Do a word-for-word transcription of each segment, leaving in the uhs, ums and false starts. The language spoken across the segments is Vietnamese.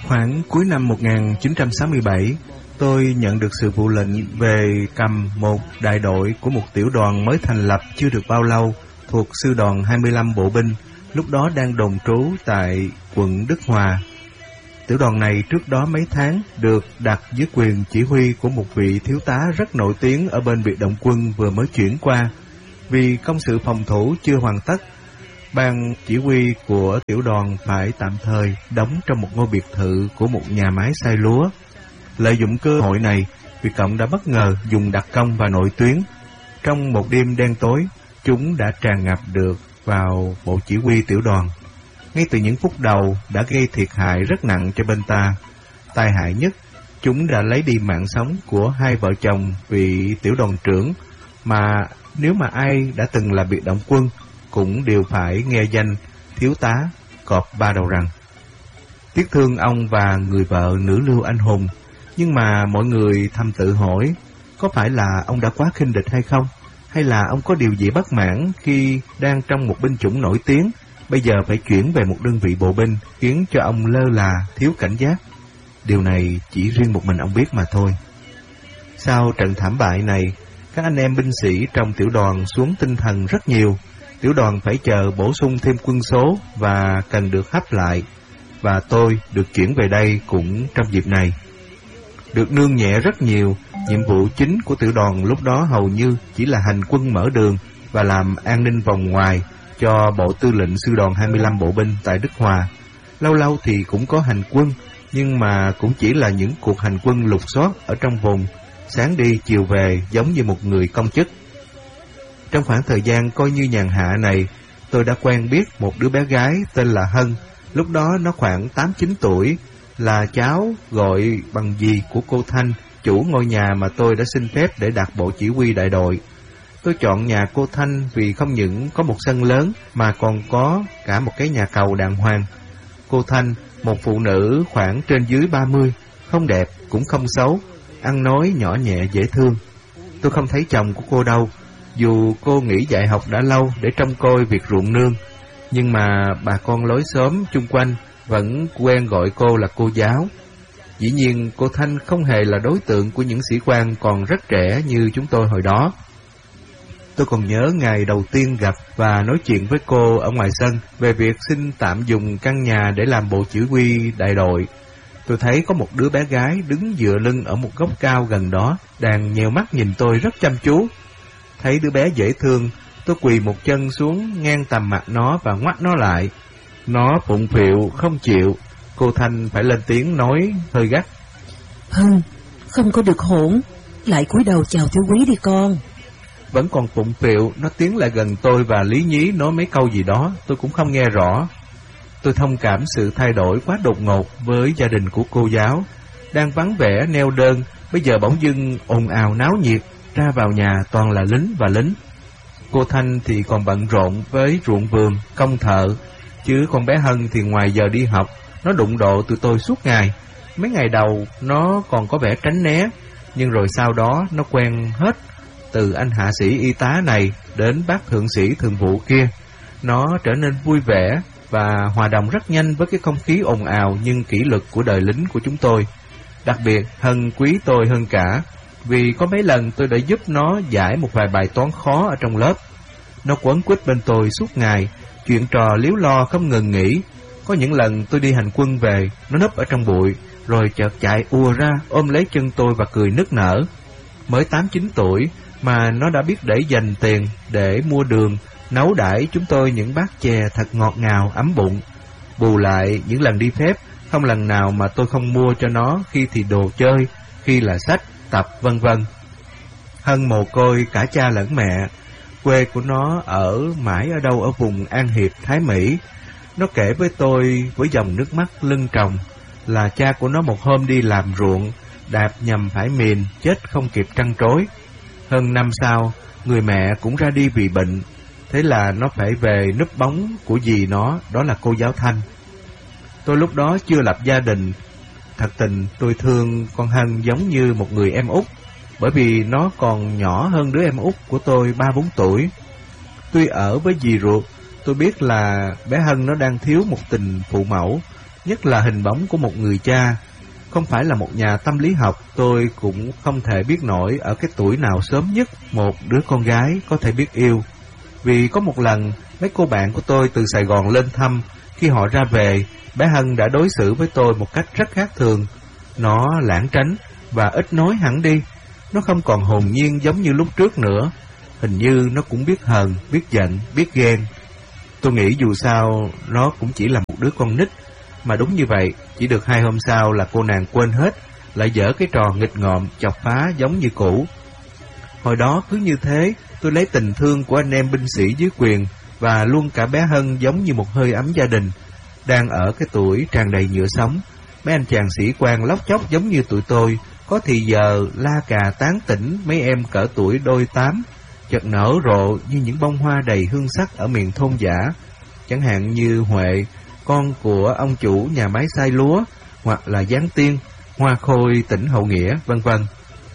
Khoảng cuối năm một nghìn chín trăm sáu mươi bảy, tôi nhận được sự vụ lệnh về cầm một đại đội của một tiểu đoàn mới thành lập chưa được bao lâu thuộc sư đoàn hai mươi lăm bộ binh, lúc đó đang đồn trú tại quận Đức Hòa. Tiểu đoàn này trước đó mấy tháng được đặt dưới quyền chỉ huy của một vị thiếu tá rất nổi tiếng ở bên biệt động quân vừa mới chuyển qua. Vì công sự phòng thủ chưa hoàn tất, ban chỉ huy của tiểu đoàn phải tạm thời đóng trong một ngôi biệt thự của một nhà máy xay lúa. Lợi dụng cơ hội này, Việt Cộng đã bất ngờ dùng đặc công và nội tuyến. Trong một đêm đen tối, chúng đã tràn ngập được vào bộ chỉ huy tiểu đoàn. Ngay từ những phút đầu đã gây thiệt hại rất nặng cho bên ta. Tai hại nhất, chúng đã lấy đi mạng sống của hai vợ chồng vị tiểu đoàn trưởng, mà nếu mà ai đã từng là biệt động quân cũng đều phải nghe danh thiếu tá cọp ba đầu răng. Tiếc thương ông và người vợ nữ lưu anh hùng, nhưng mà mọi người thầm tự hỏi, có phải là ông đã quá khinh địch hay không? Hay là ông có điều gì bất mãn khi đang trong một binh chủng nổi tiếng, bây giờ phải chuyển về một đơn vị bộ binh, khiến cho ông lơ là, thiếu cảnh giác? Điều này chỉ riêng một mình ông biết mà thôi. Sau trận thảm bại này, các anh em binh sĩ trong tiểu đoàn xuống tinh thần rất nhiều. Tiểu đoàn phải chờ bổ sung thêm quân số và cần được hấp lại, và tôi được chuyển về đây cũng trong dịp này. Được nương nhẹ rất nhiều, nhiệm vụ chính của tiểu đoàn lúc đó hầu như chỉ là hành quân mở đường và làm an ninh vòng ngoài cho bộ tư lệnh sư đoàn hai mươi lăm bộ binh tại Đức Hòa. Lâu lâu thì cũng có hành quân, nhưng mà cũng chỉ là những cuộc hành quân lục soát ở trong vùng, sáng đi chiều về giống như một người công chức. Trong khoảng thời gian coi như nhàn hạ này, tôi đã quen biết một đứa bé gái tên là Hân. Lúc đó nó khoảng tám chín tuổi, là cháu gọi bằng dì của cô Thanh, chủ ngôi nhà mà tôi đã xin phép để đặt bộ chỉ huy đại đội. Tôi chọn nhà cô Thanh vì không những có một sân lớn mà còn có cả một cái nhà cầu đàng hoàng. Cô Thanh, một phụ nữ khoảng trên dưới ba mươi, không đẹp cũng không xấu, ăn nói nhỏ nhẹ dễ thương. Tôi không thấy chồng của cô đâu, dù cô nghỉ dạy học đã lâu để trông coi việc ruộng nương, nhưng mà bà con lối xóm chung quanh vẫn quen gọi cô là cô giáo. Dĩ nhiên cô Thanh không hề là đối tượng của những sĩ quan còn rất trẻ như chúng tôi hồi đó. Tôi còn nhớ ngày đầu tiên gặp và nói chuyện với cô ở ngoài sân về việc xin tạm dùng căn nhà để làm bộ chỉ huy đại đội. Tôi thấy có một đứa bé gái đứng dựa lưng ở một gốc cao gần đó, đang nheo mắt nhìn tôi rất chăm chú. Thấy đứa bé dễ thương, tôi quỳ một chân xuống ngang tầm mặt nó và ngoắt nó lại. Nó phụng phịu không chịu. Cô Thanh phải lên tiếng nói hơi gắt: Hân, không có được hỗn, lại cúi đầu chào thiếu quý đi con. Vẫn còn phụng phịu, nó tiến lại gần tôi và lý nhí nói mấy câu gì đó, tôi cũng không nghe rõ. Tôi thông cảm sự thay đổi quá đột ngột với gia đình của cô giáo, đang vắng vẻ neo đơn, bây giờ bỗng dưng ồn ào náo nhiệt, ra vào nhà toàn là lính và lính. Cô Thanh thì còn bận rộn với ruộng vườn, công thợ, chứ con bé Hân thì ngoài giờ đi học, nó đụng độ từ tôi suốt ngày. Mấy ngày đầu nó còn có vẻ tránh né, nhưng rồi sau đó nó quen hết, từ anh hạ sĩ y tá này đến bác thượng sĩ thường vụ kia. Nó trở nên vui vẻ và hòa đồng rất nhanh với cái không khí ồn ào nhưng kỷ luật của đời lính của chúng tôi. Đặc biệt Hân quý tôi hơn cả, vì có mấy lần tôi đã giúp nó giải một vài bài toán khó ở trong lớp. Nó quấn quýt bên tôi suốt ngày, chuyện trò líu lo không ngừng nghỉ. Có những lần tôi đi hành quân về, nó núp ở trong bụi, rồi chợt chạy ùa ra ôm lấy chân tôi và cười nức nở. Mới tám chín tuổi mà nó đã biết để dành tiền để mua đường, nấu đãi chúng tôi những bát chè thật ngọt ngào ấm bụng. Bù lại những lần đi phép, không lần nào mà tôi không mua cho nó, khi thì đồ chơi, khi là sách, tập, vân vân. Hân mồ côi cả cha lẫn mẹ. Quê của nó ở mãi ở đâu ở vùng An Hiệp, Thái Mỹ. Nó kể với tôi với dòng nước mắt lưng tròng là cha của nó một hôm đi làm ruộng, đạp nhầm phải mìn, chết không kịp trăn trối. Hơn năm sau, người mẹ cũng ra đi vì bệnh, thế là nó phải về núp bóng của dì nó, đó là cô giáo Thanh. Tôi lúc đó chưa lập gia đình. Thật tình tôi thương con Hân giống như một người em út, bởi vì nó còn nhỏ hơn đứa em út của tôi ba bốn tuổi. Tuy ở với dì ruột, tôi biết là bé Hân nó đang thiếu một tình phụ mẫu. nhất là hình bóng của một người cha. Không phải là một nhà tâm lý học, tôi cũng không thể biết nổi ở cái tuổi nào sớm nhất một đứa con gái có thể biết yêu. Vì có một lần, mấy cô bạn của tôi từ Sài Gòn lên thăm, khi họ ra về, bé Hân đã đối xử với tôi một cách rất khác thường. Nó lảng tránh và ít nói hẳn đi. Nó không còn hồn nhiên giống như lúc trước nữa. Hình như nó cũng biết hờn, biết giận, biết ghen. Tôi nghĩ dù sao, nó cũng chỉ là một đứa con nít. Mà đúng như vậy, chỉ được hai hôm sau là cô nàng quên hết, lại dở cái trò nghịch ngợm, chọc phá giống như cũ. Hồi đó cứ như thế, tôi lấy tình thương của anh em binh sĩ dưới quyền, và luôn cả bé Hân giống như một hơi ấm gia đình. Đang ở cái tuổi tràn đầy nhựa sống, mấy anh chàng sĩ quan lóc chóc giống như tụi tôi, có thì giờ la cà tán tỉnh mấy em cỡ tuổi đôi tám, chợt nở rộ như những bông hoa đầy hương sắc ở miền thôn dã. Chẳng hạn như Huệ, con của ông chủ nhà máy xay lúa, hoặc là Giáng Tiên, Hoa Khôi tỉnh Hậu Nghĩa, vân vân.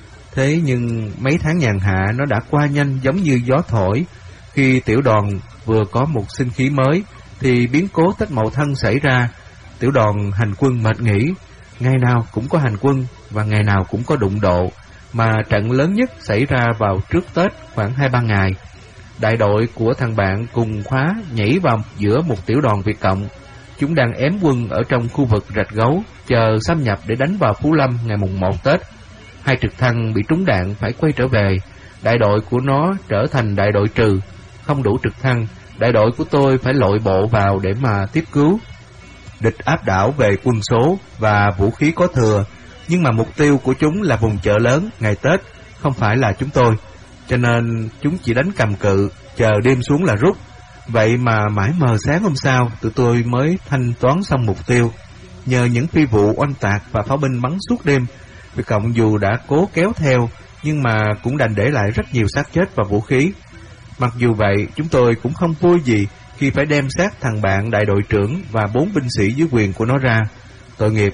Thế nhưng mấy tháng nhàn hạ nó đã qua nhanh giống như gió thổi. Khi tiểu đoàn vừa có một sinh khí mới, thì biến cố Tết Mậu Thân xảy ra. Tiểu đoàn hành quân mệt nghỉ, ngày nào cũng có hành quân và ngày nào cũng có đụng độ, mà trận lớn nhất xảy ra vào trước Tết khoảng hai ba ngày. Đại đội của thằng bạn cùng khóa nhảy vào giữa một tiểu đoàn Việt Cộng. Chúng đang ém quân ở trong khu vực Rạch Gấu, chờ xâm nhập để đánh vào Phú Lâm ngày mùng một Tết. Hai trực thăng bị trúng đạn phải quay trở về. Đại đội của nó trở thành đại đội trừ. Không đủ trực thăng, đại đội của tôi phải lội bộ vào để mà tiếp cứu. Địch áp đảo về quân số và vũ khí có thừa, nhưng mà mục tiêu của chúng là vùng chợ lớn ngày Tết, không phải là chúng tôi. Cho nên chúng chỉ đánh cầm cự, chờ đêm xuống là rút. Vậy mà mãi mờ sáng hôm sau, tụi tôi mới thanh toán xong mục tiêu. Nhờ những phi vụ oanh tạc và pháo binh bắn suốt đêm, Việt Cộng dù đã cố kéo theo, nhưng mà cũng đành để lại rất nhiều xác chết và vũ khí. Mặc dù vậy, chúng tôi cũng không vui gì khi phải đem xác thằng bạn đại đội trưởng và bốn binh sĩ dưới quyền của nó ra. Tội nghiệp,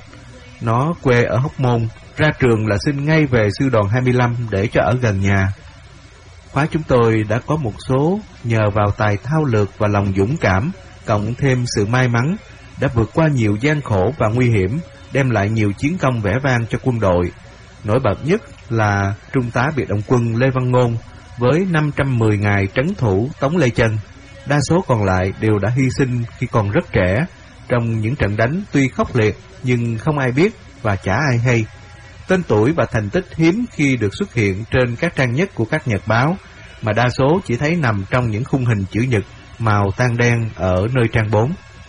nó quê ở Hóc Môn, ra trường là xin ngay về sư đoàn hai mươi lăm để cho ở gần nhà. Khóa chúng tôi đã có một số nhờ vào tài thao lược và lòng dũng cảm, cộng thêm sự may mắn, đã vượt qua nhiều gian khổ và nguy hiểm, đem lại nhiều chiến công vẻ vang cho quân đội. Nổi bật nhất là Trung tá biệt động quân Lê Văn Ngôn với năm trăm mười ngày trấn thủ Tống Lê Chân. Đa số còn lại đều đã hy sinh khi còn rất trẻ, trong những trận đánh tuy khốc liệt nhưng không ai biết và chả ai hay. Tên tuổi và thành tích hiếm khi được xuất hiện trên các trang nhất của các nhật báo, mà đa số chỉ thấy nằm trong những khung hình chữ nhật màu tan đen ở nơi trang bốn.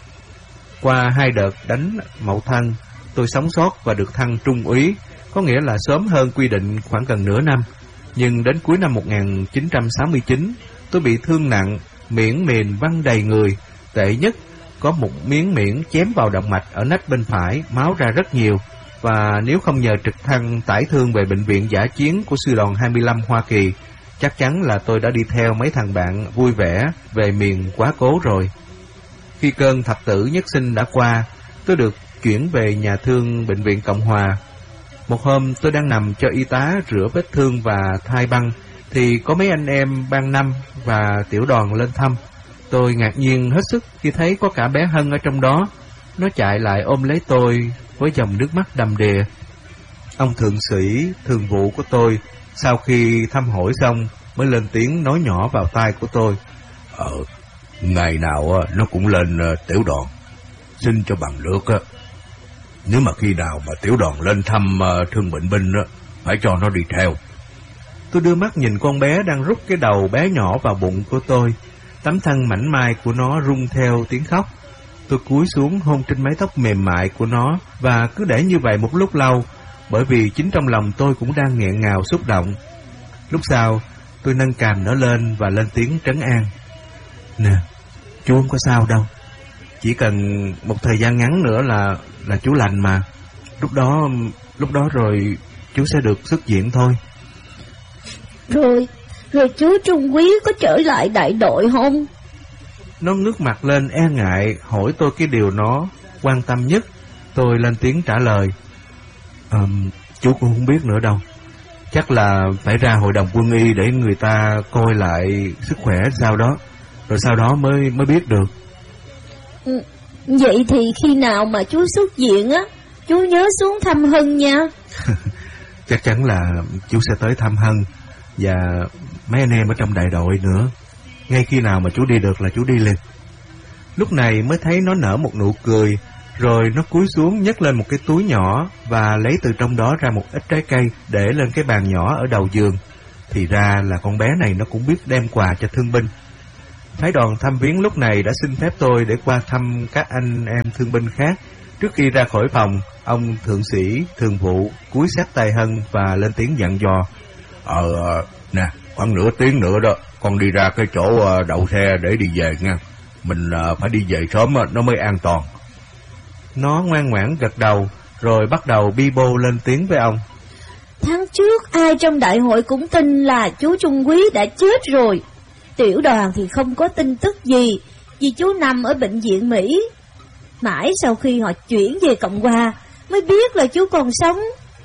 Qua hai đợt đánh Mậu Thân, tôi sống sót và được thăng trung úy, có nghĩa là sớm hơn quy định khoảng gần nửa năm. Nhưng đến cuối năm một nghìn chín trăm sáu mươi chín, tôi bị thương nặng, miễn mềm văng đầy người. Tệ nhất, có một miếng miễn chém vào động mạch ở nách bên phải, máu ra rất nhiều. Và nếu không nhờ trực thăng tải thương về bệnh viện dã chiến của sư đoàn hai mươi lăm Hoa Kỳ, chắc chắn là tôi đã đi theo mấy thằng bạn vui vẻ về miền quá cố rồi. Khi cơn thập tử nhất sinh đã qua, tôi được chuyển về nhà thương bệnh viện Cộng Hòa. Một hôm tôi đang nằm cho y tá rửa vết thương và thay băng, thì có mấy anh em ban năm và tiểu đoàn lên thăm. Tôi ngạc nhiên hết sức khi thấy có cả bé Hân ở trong đó. Nó chạy lại ôm lấy tôi với dòng nước mắt đầm đìa. Ông thượng sĩ thường vụ của tôi sau khi thăm hỏi xong mới lên tiếng nói nhỏ vào tai của tôi: Ờ, ngày nào nó cũng lên tiểu đoàn xin cho bằng được á. Nếu mà khi nào mà tiểu đoàn lên thăm thương bệnh binh á, phải cho nó đi theo. Tôi đưa mắt nhìn con bé đang rút cái đầu bé nhỏ vào bụng của tôi. Tấm thân mảnh mai của nó rung theo tiếng khóc. Tôi cúi xuống hôn trên mái tóc mềm mại của nó, và cứ để như vậy một lúc lâu, bởi vì chính trong lòng tôi cũng đang nghẹn ngào xúc động. Lúc sau, tôi nâng cằm nó lên và lên tiếng trấn an: Nè, chú không có sao đâu. Chỉ cần một thời gian ngắn nữa là là chú lành mà. Lúc đó, lúc đó rồi chú sẽ được xuất viện thôi. Rồi, rồi chú Trung Quý có trở lại đại đội không? Nó ngước mặt lên e ngại hỏi tôi cái điều nó quan tâm nhất. Tôi lên tiếng trả lời: à, chú cũng không biết nữa đâu. Chắc là phải ra hội đồng quân y để người ta coi lại sức khỏe sao đó, rồi sau đó mới mới biết được. Ừ, Vậy thì khi nào mà chú xuất viện á, chú nhớ xuống thăm Hân nha. Chắc chắn là chú sẽ tới thăm Hân và mấy anh em ở trong đại đội nữa. Ngay khi nào mà chú đi được là chú đi liền. Lúc này mới thấy nó nở một nụ cười, rồi nó cúi xuống nhấc lên một cái túi nhỏ và lấy từ trong đó ra một ít trái cây để lên cái bàn nhỏ ở đầu giường. Thì ra là con bé này nó cũng biết đem quà cho thương binh. Phái đoàn thăm viếng lúc này đã xin phép tôi để qua thăm các anh em thương binh khác. Trước khi ra khỏi phòng, ông thượng sĩ thường vụ cúi sát tay Hân và lên tiếng dặn dò. Ờ, nè, khoảng nửa tiếng nữa đó, con đi ra cái chỗ đậu xe để đi về nha. Mình phải đi về sớm nó mới an toàn. Nó ngoan ngoãn gật đầu, rồi bắt đầu bi bô lên tiếng với ông. Tháng trước ai trong đại hội cũng tin là chú Trung Quý đã chết rồi. Tiểu đoàn thì không có tin tức gì, vì chú nằm ở bệnh viện Mỹ. Mãi sau khi họ chuyển về Cộng Hòa mới biết là chú còn sống.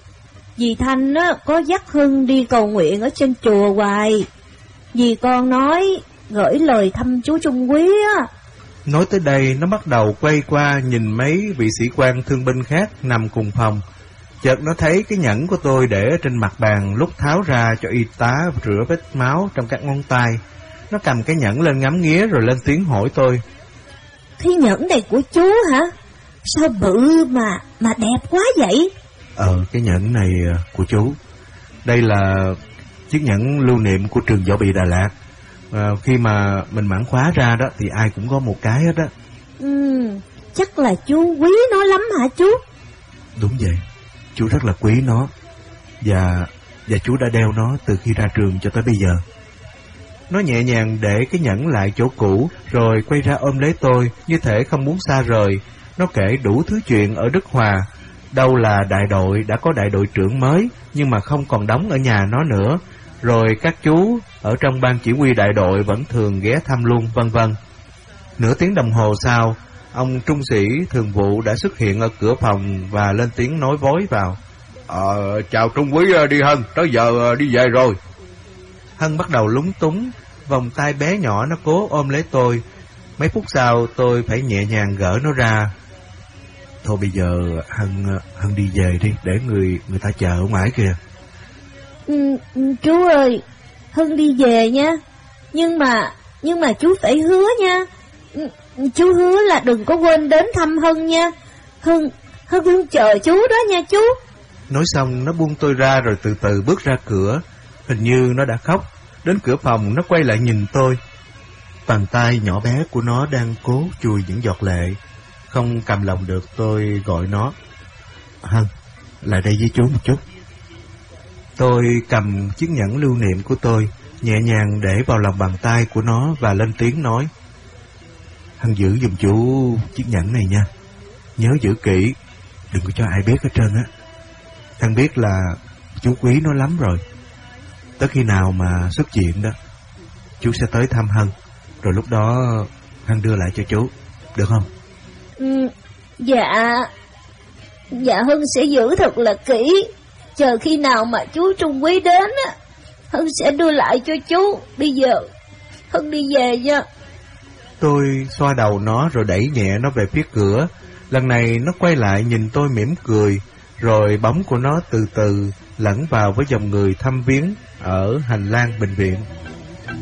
Dì Thanh á, có dắt Hưng đi cầu nguyện ở trên chùa hoài. Dì con nói gửi lời thăm chú Trung Quý á. Nói tới đây, nó bắt đầu quay qua nhìn mấy vị sĩ quan thương binh khác nằm cùng phòng. Chợt nó thấy cái nhẫn của tôi để trên mặt bàn, lúc tháo ra cho y tá rửa vết máu trong các ngón tay. Nó cầm cái nhẫn lên ngắm nghía rồi lên tiếng hỏi tôi. Cái nhẫn này của chú hả? Sao bự mà mà đẹp quá vậy? Ờ, cái nhẫn này của chú. Đây là chiếc nhẫn lưu niệm của trường võ bị Đà Lạt. À, khi mà mình mãn khóa ra đó thì ai cũng có một cái hết á. Ừ, chắc là chú quý nó lắm hả chú? Đúng vậy, chú rất là quý nó. Và và chú đã đeo nó từ khi ra trường cho tới bây giờ. Nó nhẹ nhàng để cái nhẫn lại chỗ cũ, rồi quay ra ôm lấy tôi, như thể không muốn xa rời. Nó kể đủ thứ chuyện ở Đức Hòa. Đâu là đại đội đã có đại đội trưởng mới, nhưng mà không còn đóng ở nhà nó nữa. Rồi các chú ở trong ban chỉ huy đại đội vẫn thường ghé thăm luôn, vân vân. Nửa tiếng đồng hồ sau, ông trung sĩ thường vụ đã xuất hiện ở cửa phòng và lên tiếng nói vối vào. Ờ, chào Trung Quý đi Hân, tới giờ đi về rồi. Hân bắt đầu lúng túng, vòng tay bé nhỏ nó cố ôm lấy tôi. Mấy phút sau tôi phải nhẹ nhàng gỡ nó ra. Thôi bây giờ Hân Hân đi về đi, để người người ta chờ ở ngoài kìa. Ừ, chú ơi, Hân đi về nha. Nhưng mà nhưng mà chú phải hứa nha. Chú hứa là đừng có quên đến thăm Hân nha. Hân Hân luôn chờ chú đó nha chú. Nói xong nó buông tôi ra rồi từ từ bước ra cửa. Hình như nó đã khóc. Đến cửa phòng nó quay lại nhìn tôi. Bàn tay nhỏ bé của nó đang cố chùi những giọt lệ. Không cầm lòng được tôi gọi nó. Hân, lại đây với chú một chút. Tôi cầm chiếc nhẫn lưu niệm của tôi, nhẹ nhàng để vào lòng bàn tay của nó và lên tiếng nói. Hân giữ giùm chú chiếc nhẫn này nha. Nhớ giữ kỹ, đừng có cho ai biết hết trơn á. Hân biết là chú quý nó lắm rồi. Tới khi nào mà xuất viện đó, chú sẽ tới thăm Hân. Rồi lúc đó Hân đưa lại cho chú, được không? Ừ, dạ Dạ Hân sẽ giữ thật là kỹ. Chờ khi nào mà chú Trung Quý đến á, Hân sẽ đưa lại cho chú. Bây giờ Hân đi về nha. Tôi xoa đầu nó rồi đẩy nhẹ nó về phía cửa. Lần này nó quay lại nhìn tôi mỉm cười. Rồi bóng của nó từ từ lẫn vào với dòng người thăm viếng ở hành lang bệnh viện.